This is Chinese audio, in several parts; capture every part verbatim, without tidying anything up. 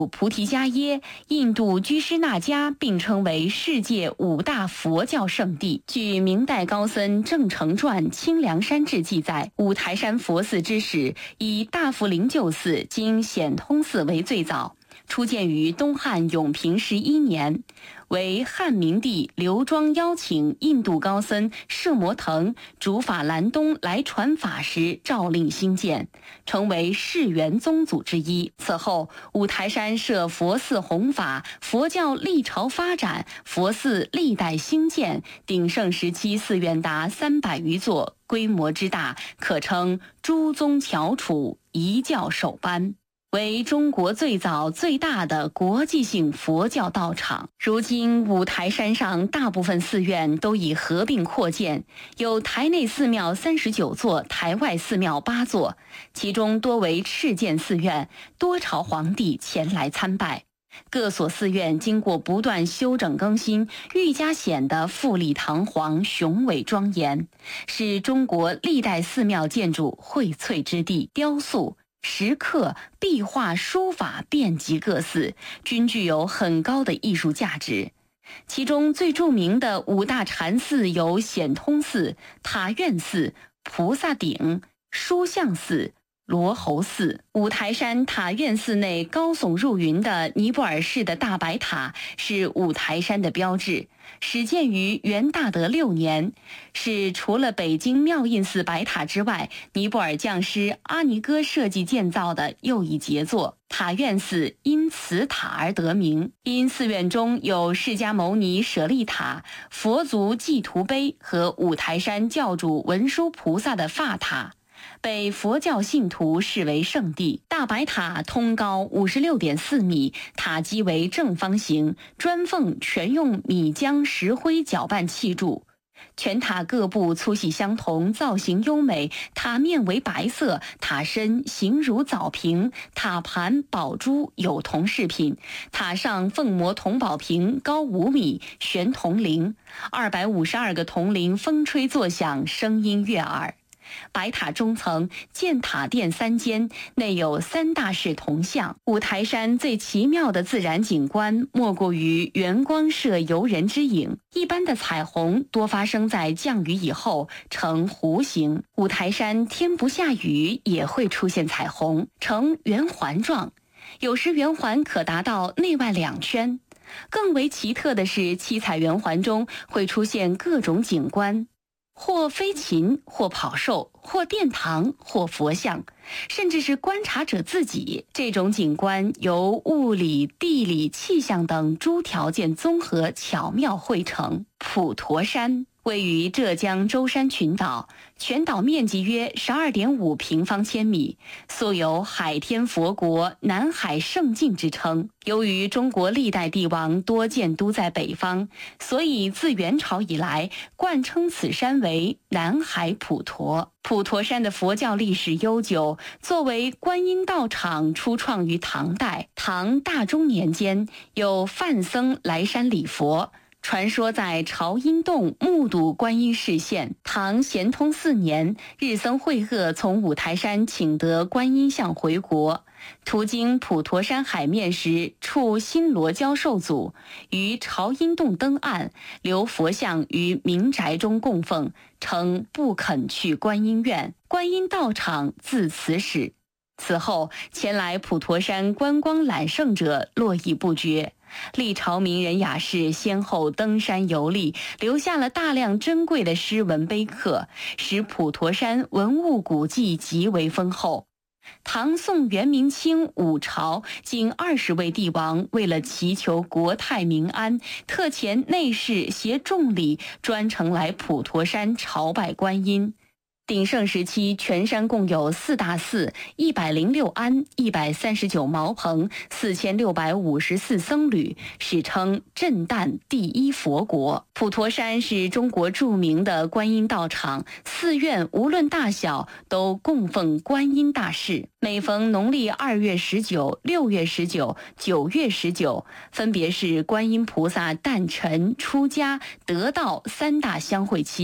菩提伽耶、印度居士那迦并称为世界五大佛教圣地。据明代高僧郑成传《清凉山志》记载，五台山佛寺之始，以大福灵鹫寺今显通寺为最早，初建于东汉永平十一年，为汉明帝刘庄邀请印度高僧摄摩腾、竺法兰东来传法时诏令兴建，成为世元宗祖之一。此后，五台山设佛寺弘法，佛教历朝发展，佛寺历代兴建，鼎盛时期寺院达三百余座，规模之大，可称诸宗翘楚，一教首班。为中国最早最大的国际性佛教道场。如今五台山上大部分寺院都已合并扩建，有台内寺庙三十九座，台外寺庙八座，其中多为敕建寺院，多朝皇帝前来参拜。各所寺院经过不断修整更新，愈加显得富丽堂皇、雄伟庄严，是中国历代寺庙建筑荟萃之地。雕塑、石刻、壁画、书法遍及各寺，均具有很高的艺术价值。其中最著名的五大禅寺有显通寺、塔院寺、菩萨顶、书相寺、罗侯寺。五台山塔院寺内高耸入云的尼泊尔式的大白塔是五台山的标志，始建于元大德六年，是除了北京妙印寺白塔之外，尼泊尔匠师阿尼哥设计建造的又一杰作。塔院寺因此塔而得名，因寺院中有释迦牟尼舍利塔、佛足祭图碑和五台山教主文殊菩萨的发塔，被佛教信徒视为圣地。大白塔通高 五十六点四米，塔基为正方形，砖缝全用米浆石灰搅拌砌筑。全塔各部粗细相同，造型优美，塔面为白色，塔身形如枣瓶，塔盘宝珠有铜饰品，塔上凤模铜宝瓶高五米，悬铜铃，二百五十二个铜铃风吹作响，声音悦耳。白塔中层建塔殿三间，内有三大式铜像。五台山最奇妙的自然景观，莫过于圆光射游人之影。一般的彩虹多发生在降雨以后，呈弧形。五台山天不下雨也会出现彩虹，呈圆环状，有时圆环可达到内外两圈。更为奇特的是，七彩圆环中会出现各种景观，或飞禽，或跑兽，或殿堂，或佛像，甚至是观察者自己。这种景观由物理、地理、气象等诸条件综合巧妙汇成。普陀山位于浙江舟山群岛，全岛面积约 十二点五平方千米，素有海天佛国、南海胜境之称。由于中国历代帝王多建都在北方，所以自元朝以来冠称此山为南海普陀。普陀山的佛教历史悠久，作为观音道场初创于唐代。唐大中年间，有范僧来山礼佛，传说在朝阴洞目睹观音示现。唐咸通四年，日僧慧阖从五台山请得观音像回国，途经普陀山海面时，触新罗教授祖，于朝阴洞登岸，留佛像于民宅中供奉，称不肯去观音院，观音道场自此始。此后，前来普陀山观光揽胜者络绎不绝，历朝名人雅士先后登山游历，留下了大量珍贵的诗文碑刻，使普陀山文物古迹极为丰厚。唐宋元明清五朝近二十位帝王为了祈求国泰民安，特遣内侍携重礼专程来普陀山朝拜观音。鼎盛时期，全山共有四大寺、一百零六庵、一百三十九茅棚、四千六百五十四僧侣，史称震旦第一佛国。普陀山是中国著名的观音道场，寺院无论大小都供奉观音大士。每逢农历二月十九、六月十九、九月十九，分别是观音菩萨诞辰、出家、得道三大相会期。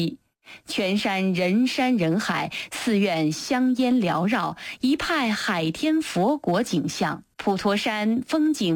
全山人山人海，寺院香烟缭绕，一派海天佛国景象。普陀山风景